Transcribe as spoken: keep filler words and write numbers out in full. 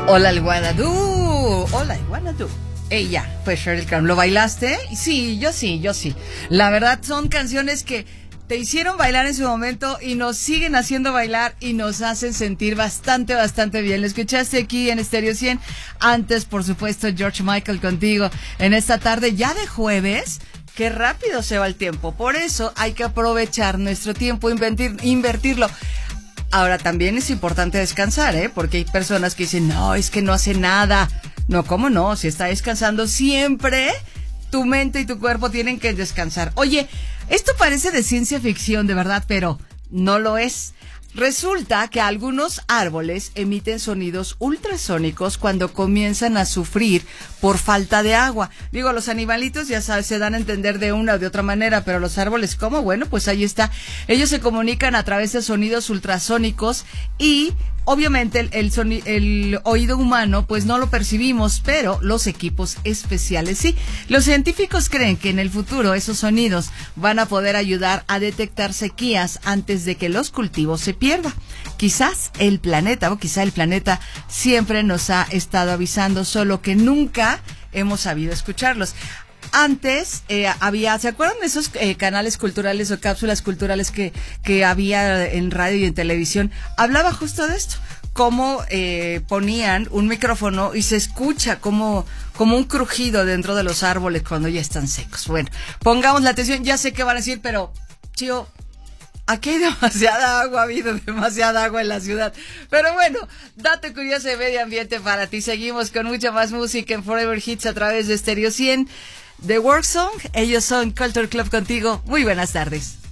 Hola, Iguanadú. Hola, Iguanadú. Ella, pues Sheryl Crow. ¿Lo bailaste? Sí, yo sí, yo sí. La verdad son canciones que te hicieron bailar en su momento y nos siguen haciendo bailar y nos hacen sentir bastante, bastante bien. Lo escuchaste aquí en Stereo cien. Antes, por supuesto, George Michael contigo en esta tarde ya de jueves. Qué rápido se va el tiempo. Por eso hay que aprovechar nuestro tiempo, invertir, invertirlo. Ahora también es importante descansar, ¿eh? Porque hay personas que dicen, no, es que no hace nada. No, ¿cómo no? Si está descansando siempre, tu mente y tu cuerpo tienen que descansar. Oye, esto parece de ciencia ficción, de verdad, pero no lo es. Resulta que algunos árboles emiten sonidos ultrasónicos cuando comienzan a sufrir por falta de agua. Digo, los animalitos ya sabes, se dan a entender de una o de otra manera, pero los árboles, ¿cómo? Bueno, pues ahí está. Ellos se comunican a través de sonidos ultrasónicos y obviamente el, el, soni- el oído humano pues no lo percibimos, pero los equipos especiales sí. Los científicos creen que en el futuro esos sonidos van a poder ayudar a detectar sequías antes de que los cultivos se pierdan. Quizás el planeta, o quizá el planeta siempre nos ha estado avisando, solo que nunca hemos sabido escucharlos. Antes eh, había, ¿se acuerdan de esos eh, canales culturales o cápsulas culturales que, que había en radio y en televisión? Hablaba justo de esto, cómo eh, ponían un micrófono y se escucha como, como un crujido dentro de los árboles cuando ya están secos. Bueno, pongamos la atención, ya sé qué van a decir, pero, chío, aquí hay demasiada agua, ha habido demasiada agua en la ciudad. Pero bueno, dato curioso de medio ambiente para ti. Seguimos con mucha más música en Forever Hits a través de Stereo cien. The Work Song, ellos son Culture Club contigo. Muy buenas tardes.